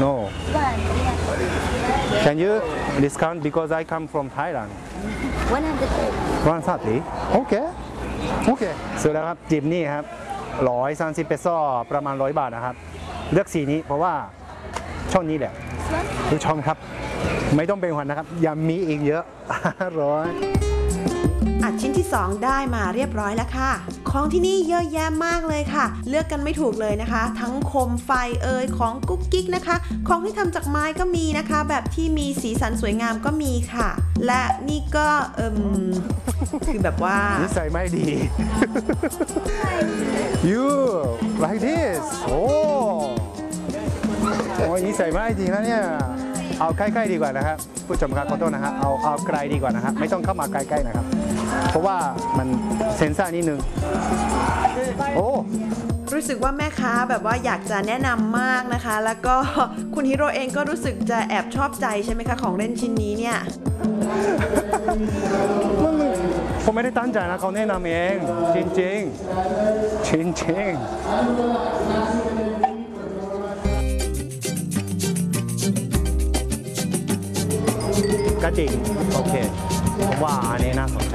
No. One, yeah. Can you discount because I come from Thailand? 130. 130 โอเคซื้อแล้วครับจิบนี่ครับ130 เปโซประมาณ100 บาทนะครับเลือกสีนี้เพราะว่าช่องนี้แหละทุกช่องครับไม่ต้องเป็นห่วงนะครับยังมีอีกเยอะร้อยชิ้นที่ 2 ได้มาเรียบร้อยแล้วค่ะของที่นี่เยอะแยะมากเลยค่ะเลือกกันไม่ถูกเลยนะคะ ทั้งโคมไฟของกุ๊กกิ๊กนะคะของที่ทำจากไม้ก็มีนะคะแบบที่มีสีสันสวยงามก็มีค่ะและนี่ก็คือแบบว่านิสัยไม่ดี You like this โอ้ยนิสัยไม่ดีนะเนี่ยเอาใกล้ๆดีกว่านะครับผู้ชมครับขอโทษนะครับเอาไกลดีกว่านะครับไม่ต้องเข้ามาใกล้ๆนะครับเพราะว่ามันเซนซ่านิดนึงโอ้รู้สึกว่าแม่ค้าแบบว่าอยากจะแนะนำมากนะคะแล้วก็คุณฮิโร่เองก็รู้สึกจะแอบชอบใจใช่ไหมคะของเล่นชิ้นนี้เนี่ยผมไม่ได้ตั้งใจนะเขาแนะนำเองจริงก็จริงโอเคผมว่าอันนี้น่าสนใจ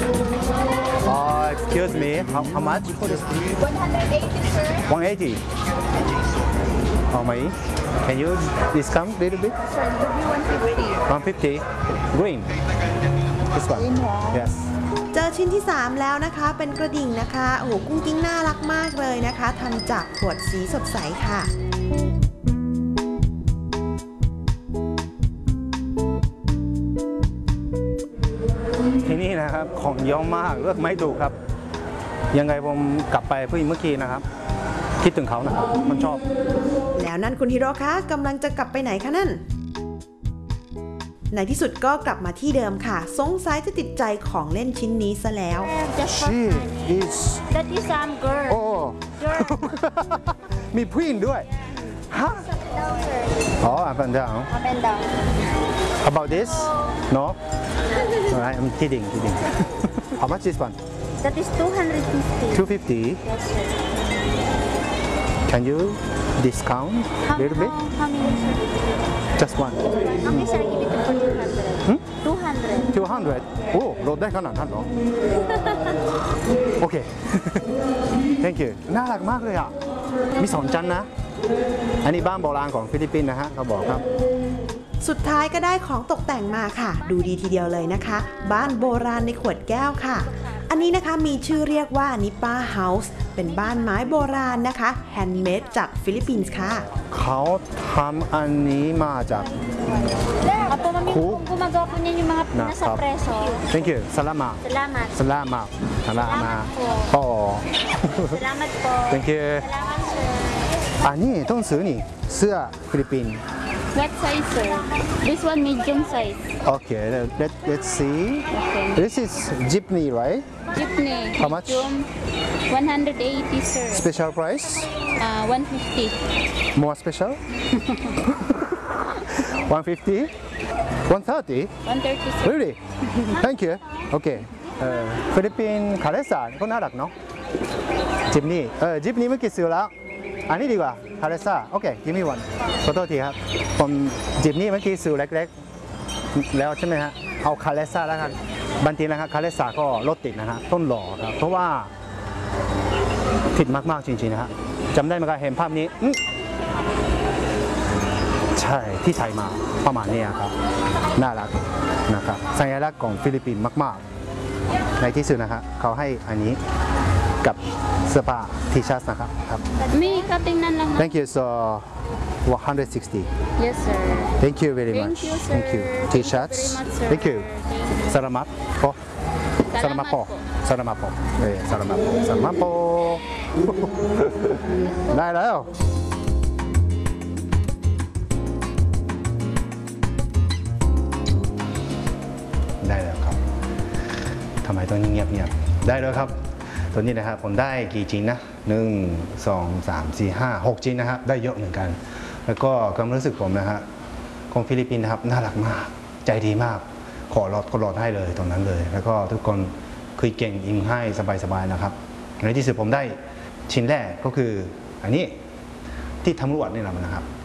excuse me how much 180, sir. 180 how many can you discount a little bit Sir, give me 150. 150 green this one yes เจอชิ้นที่ 3 แล้วนะคะเป็นกระดิ่งนะคะโอ้โหกุ้งกิ้งน่ารักมากเลยนะคะทำจากขวดสีสดใสค่ะที่นี่นะครับของเยอะมากเลือกไม่ถูกครับยังไงผมกลับไปเมื่อกี้นะครับคิดถึงเขานะครับมันชอบแล้วนั่นคุณฮิโร่คะกำลังจะกลับไปไหนคะนั่นในที่สุดก็กลับมาที่เดิมค่ะสงสัยจะติดใจของเล่นชิ้นนี้ซะแล้ว She is That is some girl. โอ้ มีผู้หญิงด้วยฮะ Down, sir. อ๋อ up and down Up and down. about this no I'm kidding how much this one That is 250. 250 Yes, sir. can you discount a little bit How many, sir? just one Okay, sir. Give it for 200. 200. 200โอ้ลดได้ขนาดนั้นเหรอ โอเค thank you น่ารักมากเลยอ่ะมี2 ชั้นนะอันนี้บ้านโบราณของฟิลิปปินส์นะฮะเขาบอกครับสุดท้ายก็ได้ของตกแต่งมาค่ะดูดีทีเดียวเลยนะคะบ้านโบราณในขวดแก้วค่ะอันนี้นะคะมีชื่อเรียกว่านิป้าเฮาส์เป็นบ้านไม้โบราณนะคะแฮนด์เมดจากฟิลิปปินส์ค่ะเขาทำอันนี้มาจาก Opo, ma'am, kung gumagawa po niyan yung mga nasa preso. thank you salamat Salamat. salamat salamat po. โอ้ Salamat po. thank you Salamat, sir. อันนี้ต้องซื้อนี่เสื้อฟิลิปปินส์ What size, sir? This one medium size. okay let's see Okay. this is jeepney right Jeepney. How much? Medium, 180, sir. special price 150. more special 150 130 130, sir. really thank you โอเคฟิลิปปินส์คาเลซ่าก็น่ารักเนาะจิปนี่จิปนี่เมื่อกี้ซื้อแล้วอันนี้ดีกว่าคาเลซ่าโอเคกิมมี่วันขอโทษทีครับผมจิปนี่เมื่อกี้ซื้อเล็กๆแล้วใช่ไหมฮะเอาคาเลซ่าแล้วกันบางทีนะครับคาเลซ่าก็รถติดนะฮะต้นหล่อครับเพราะว่าผิดมากๆจริงๆนะฮะจำได้ไหมครับเห็นภาพนี้ใช่ที่ไทยมาประมาณนี้ครับน่ารักนะครับสัญลักษณ์ของฟิลิปปินส์มากๆในที่สุดนะครับเขาให้อันนี้กับเสื้อผ้าทีชัสนะครับครับ May katingnan lang. thank you so 160 Yes, sir. thank you very Thank much you, sir. thank you Thank you t-shirts very much, sir. thank you salamat po salamat po salamat po salamat po salamat po ได้แล้วได้แล้วครับทำไมต้องเงียบๆได้แล้วครับตัวนี้นะครับผมได้กี่ชิ้นนะ1 2 3 4 5 6ชิ้นนะครับได้เยอะเหมือนกันแล้วก็ความรู้สึกผมนะฮะของฟิลิปปินส์นะครับน่ารักมากใจดีมากขอลดให้เลยตรงนั้นเลยแล้วก็ทุกคนคุยเก่งอิงให้สบายๆนะครับในที่สุดผมได้ชิ้นแรกก็คืออันนี้ที่ตำรวจนี่แหละนะครับ